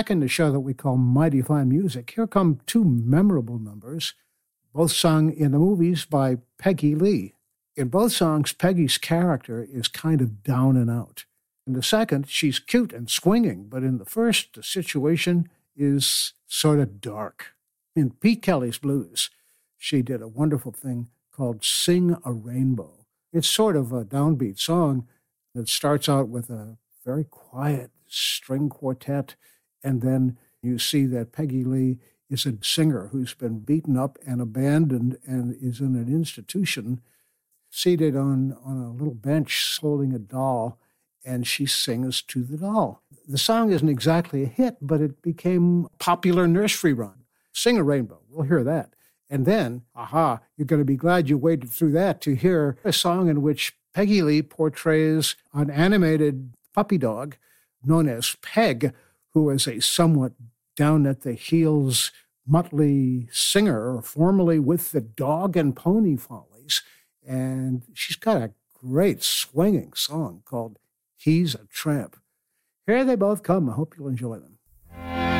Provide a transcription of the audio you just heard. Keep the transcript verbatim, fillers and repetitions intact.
second show that we call Mighty Fine Music, here come two memorable numbers, both sung in the movies by Peggy Lee. In both songs, Peggy's character is kind of down and out. In the second, she's cute and swinging, but in the first, the situation is sort of dark. In Pete Kelly's Blues, she did a wonderful thing called Sing a Rainbow. It's sort of a downbeat song that starts out with a very quiet string quartet, and then you see that Peggy Lee is a singer who's been beaten up and abandoned and is in an institution, seated on, on a little bench holding a doll, and she sings to the doll. The song isn't exactly a hit, but it became a popular nursery rhyme. Sing a Rainbow, we'll hear that. And then, aha, you're going to be glad you waited through that to hear a song in which Peggy Lee portrays an animated puppy dog known as Peg, who is a somewhat down-at-the-heels, motley singer, formerly with the Dog and Pony Follies. And she's got a great swinging song called He's a Tramp. Here they both come. I hope you'll enjoy them.